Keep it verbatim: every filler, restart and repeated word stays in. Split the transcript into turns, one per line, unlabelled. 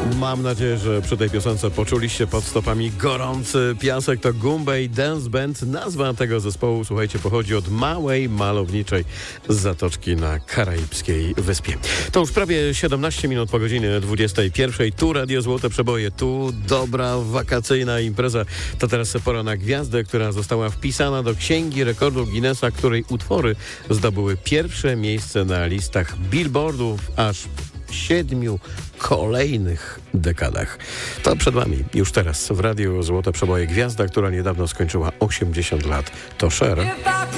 Mam nadzieję, że przy tej piosence poczuliście pod stopami gorący piasek. To Goombay Dance Band. Nazwa tego zespołu, słuchajcie, pochodzi od małej, malowniczej zatoczki na karaibskiej wyspie. To już prawie siedemnaście minut po godzinie dwudziestej pierwszej. Tu Radio Złote Przeboje, tu dobra wakacyjna impreza. To teraz pora na gwiazdę, która została wpisana do Księgi Rekordów Guinnessa, której utwory zdobyły pierwsze miejsce na listach Billboardów aż w siedmiu kolejnych dekadach. To przed wami już teraz w Radiu Złote Przeboje gwiazda, która niedawno skończyła osiemdziesiąt lat. To Cher.